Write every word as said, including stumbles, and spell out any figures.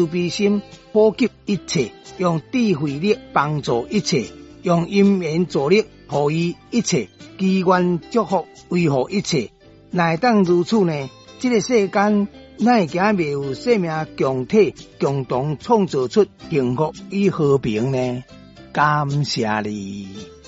慈悲心普及一切，用智慧力帮助一切，用因缘助力予予一切，祈愿祝福维护一切。哪会当如此呢？这个世间哪会惊未有生命共体共同创造出幸福与和平呢？感谢你。